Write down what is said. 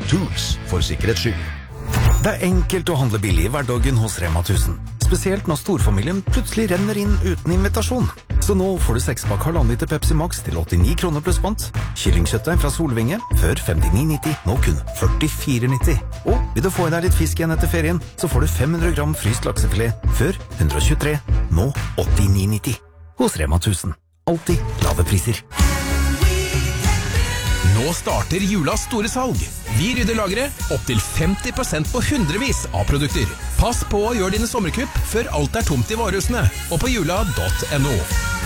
Tools for sikkerhets skyld. Det er enkelt å handle billig i hverdagen hos Rema 1000. Spesielt når storfamilien plutselig renner inn uten invitasjon. Så nå får du 6-pakk 1,5 liter Pepsi Max til 89 kroner pluss pant. Kyllingkjøttdeig fra Solvinge, før 59,90, nå kun 44,90. Og vil du få i deg litt fisk igjen etter ferien, så får du 500 gram fryst laksefilet, før 123, nå 89,90. Hos Rema 1000. Alltid lave priser. Nå starter julas store salg. Vi rydder lageret opp til 50% på hundrevis av produkter. Pass på å gjøre dine sommerkupp før alt er tomt i varehusene og på jula.no.